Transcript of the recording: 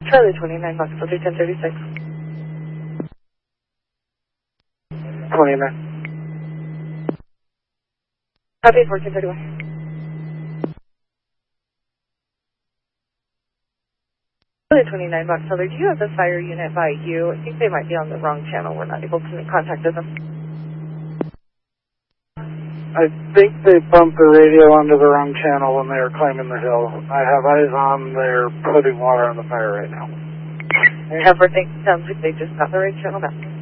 Charlie 29, Box Filter 1036. 29. Copy 1431. Charlie 29, Box Filter, do you have the fire unit by you? I think they might be on the wrong channel. We're not able to make contact with them. I think they bumped the radio onto the wrong channel when they were climbing the hill. I have eyes on, they're putting water on the fire right now. Everything sounds like they just got the right channel back.